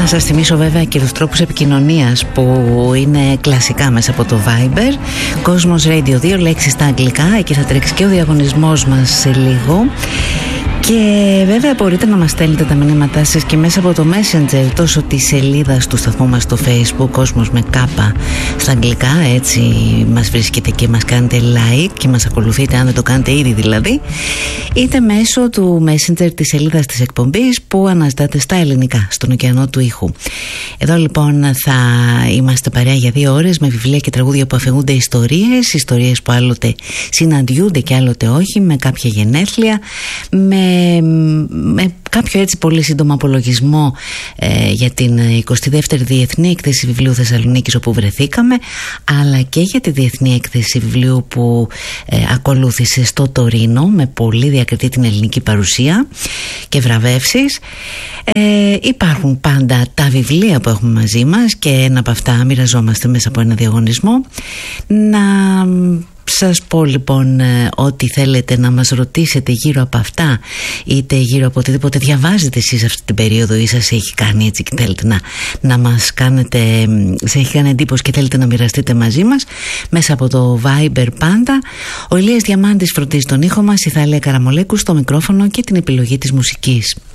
Να σας θυμίσω βέβαια και τους τρόπους επικοινωνίας που είναι κλασικά μέσα από το Viber. Cosmos Radio 2, λέξεις στα αγγλικά. Εκεί θα τρέξει και ο διαγωνισμός μας σε λίγο. Και βέβαια μπορείτε να μας στέλνετε τα μηνύματά σας και μέσα από το Messenger, τόσο τη σελίδα του σταθμού μας στο Facebook, Κόσμος με κάπα στα αγγλικά, έτσι μας βρίσκετε και μας κάνετε like και μας ακολουθείτε αν δεν το κάνετε ήδη δηλαδή, είτε μέσω του Messenger της σελίδας της εκπομπής που αναζητάτε στα ελληνικά, στον ωκεανό του ήχου. Εδώ λοιπόν θα είμαστε παρέα για 2 ώρες με βιβλία και τραγούδια που αφηγούνται ιστορίες που άλλοτε συναντιούνται και άλλοτε όχι, με κάποια γενέθλια, με κάποιο έτσι πολύ σύντομο απολογισμό για την 22η Διεθνή Έκθεση Βιβλίου Θεσσαλονίκης όπου βρεθήκαμε, αλλά και για τη Διεθνή Έκθεση Βιβλίου που ακολούθησε στο Τωρίνο με πολύ διακριτή την ελληνική παρουσία και βραβεύσεις. Υπάρχουν πάντα τα βιβλία που έχουμε μαζί μας και ένα από αυτά μοιραζόμαστε μέσα από ένα διαγωνισμό. Να σας πω λοιπόν ό,τι θέλετε να μας ρωτήσετε γύρω από αυτά, είτε γύρω από οτιδήποτε διαβάζετε εσείς αυτή την περίοδο ή σας έχει κάνει έτσι και θέλετε να μας κάνετε, σας έχει κάνει εντύπωση και θέλετε να μοιραστείτε μαζί μας μέσα από το Viber πάντα. Ο Ηλίας Διαμάντης φροντίζει τον ήχο μας, η Θάλια Καραμολέκου στο μικρόφωνο και την επιλογή της μουσικής.